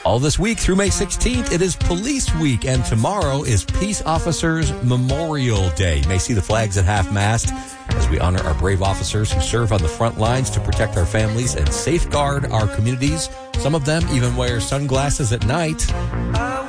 All this week through May 16th, it is Police Week, and tomorrow is Peace Officers Memorial Day. You may see the flags at half-mast as we honor our brave officers who serve on the front lines to protect our families and safeguard our communities. Some of them even wear sunglasses at night.